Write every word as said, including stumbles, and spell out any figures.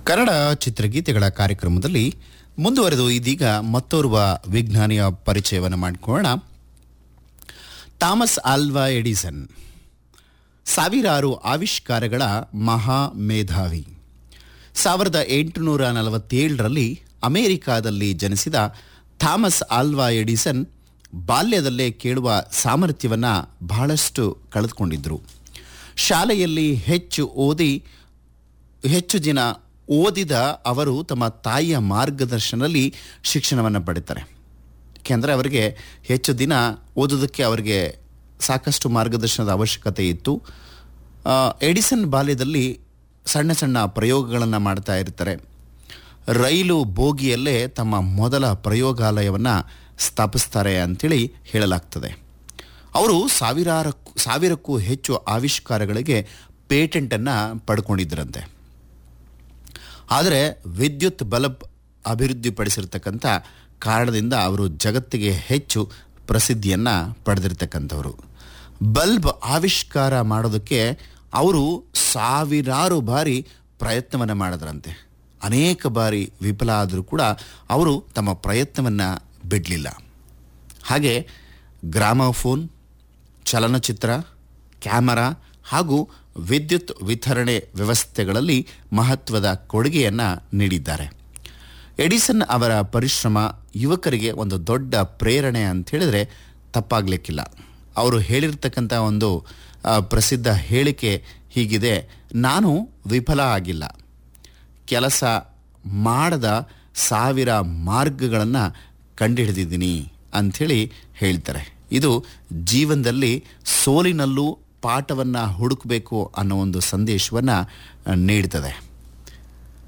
ಕನ್ನಡ ಚಿತ್ರಗೀತೆಗಳ ಕಾರ್ಯಕ್ರಮದಲ್ಲಿ ಮುಂದುವರೆದು ಇದೀಗ ಮತ್ತೋರ್ವ ವಿಜ್ಞಾನಿಯ ಪರಿಚಯವನ್ನು ಮಾಡಿಕೊಳ್ಳೋಣ. ಥಾಮಸ್ ಆಲ್ವಾ ಎಡಿಸನ್ ಸಾವಿರಾರು ಆವಿಷ್ಕಾರಗಳ ಮಹಾ ಮೇಧಾವಿ. ಸಾವಿರದ ಎಂಟುನೂರ ನಲವತ್ತೇಳರಲ್ಲಿ ಅಮೆರಿಕಾದಲ್ಲಿ ಜನಿಸಿದ ಥಾಮಸ್ ಆಲ್ವಾ ಎಡಿಸನ್ ಬಾಲ್ಯದಲ್ಲೇ ಕೇಳುವ ಸಾಮರ್ಥ್ಯವನ್ನು ಬಹಳಷ್ಟು ಕಳೆದುಕೊಂಡಿದ್ದರು. ಶಾಲೆಯಲ್ಲಿ ಹೆಚ್ಚು ಓದಿ ಹೆಚ್ಚು ದಿನ ಓದಿದ ಅವರು ತಮ್ಮ ತಾಯಿಯ ಮಾರ್ಗದರ್ಶನದಲ್ಲಿ ಶಿಕ್ಷಣವನ್ನು ಪಡಿತಾರೆ. ಏಕೆಂದರೆ ಅವರಿಗೆ ಹೆಚ್ಚು ದಿನ ಓದೋದಕ್ಕೆ ಅವರಿಗೆ ಸಾಕಷ್ಟು ಮಾರ್ಗದರ್ಶನದ ಅವಶ್ಯಕತೆ ಇತ್ತು. ಎಡಿಸನ್ ಬಾಲ್ಯದಲ್ಲಿ ಸಣ್ಣ ಸಣ್ಣ ಪ್ರಯೋಗಗಳನ್ನು ಮಾಡ್ತಾ ಇರ್ತಾರೆ. ರೈಲು ಬೋಗಿಯಲ್ಲೇ ತಮ್ಮ ಮೊದಲ ಪ್ರಯೋಗಾಲಯವನ್ನು ಸ್ಥಾಪಿಸ್ತಾರೆ ಅಂಥೇಳಿ ಹೇಳಲಾಗ್ತದೆ. ಅವರು ಸಾವಿರಾರು ಸಾವಿರಕ್ಕೂ ಹೆಚ್ಚು ಆವಿಷ್ಕಾರಗಳಿಗೆ ಪೇಟೆಂಟನ್ನು ಪಡ್ಕೊಂಡಿದ್ದರಂತೆ. ಆದರೆ ವಿದ್ಯುತ್ ಬಲ್ಬ್ ಅಭಿವೃದ್ಧಿಪಡಿಸಿರ್ತಕ್ಕಂಥ ಕಾರಣದಿಂದ ಅವರು ಜಗತ್ತಿಗೆ ಹೆಚ್ಚು ಪ್ರಸಿದ್ಧಿಯನ್ನು ಪಡೆದಿರ್ತಕ್ಕಂಥವರು. ಬಲ್ಬ್ ಆವಿಷ್ಕಾರ ಮಾಡೋದಕ್ಕೆ ಅವರು ಸಾವಿರಾರು ಬಾರಿ ಪ್ರಯತ್ನವನ್ನು ಮಾಡಿದ್ರಂತೆ. ಅನೇಕ ಬಾರಿ ವಿಫಲ ಆದರೂ ಕೂಡ ಅವರು ತಮ್ಮ ಪ್ರಯತ್ನವನ್ನು ಬಿಡಲಿಲ್ಲ. ಹಾಗೆ ಗ್ರಾಮೋಫೋನ್, ಚಲನಚಿತ್ರ, ಕ್ಯಾಮರಾ ಹಾಗೂ ವಿದ್ಯುತ್ ವಿತರಣೆ ವ್ಯವಸ್ಥೆಗಳಲ್ಲಿ ಮಹತ್ವದ ಕೊಡುಗೆಯನ್ನು ನೀಡಿದ್ದಾರೆ. ಎಡಿಸನ್ ಅವರ ಪರಿಶ್ರಮ ಯುವಕರಿಗೆ ಒಂದು ದೊಡ್ಡ ಪ್ರೇರಣೆ ಅಂತ ಹೇಳಿದರೆ ತಪ್ಪಾಗಲಿಕ್ಕಿಲ್ಲ. ಅವರು ಹೇಳಿರ್ತಕ್ಕಂಥ ಒಂದು ಪ್ರಸಿದ್ಧ ಹೇಳಿಕೆ ಹೀಗಿದೆ: ನಾನು ವಿಫಲ ಆಗಿಲ್ಲ, ಕೆಲಸ ಮಾಡದ ಸಾವಿರ ಮಾರ್ಗಗಳನ್ನು ಕಂಡುಹಿಡಿದಿದ್ದೀನಿ ಅಂಥೇಳಿ ಹೇಳ್ತಾರೆ. ಇದು ಜೀವನದಲ್ಲಿ ಸೋಲಿನಲ್ಲೂ ಪಾಠವನ್ನು ಹುಡುಕಬೇಕು ಅನ್ನೋ ಒಂದು ಸಂದೇಶವನ್ನು ನೀಡ್ತದೆ.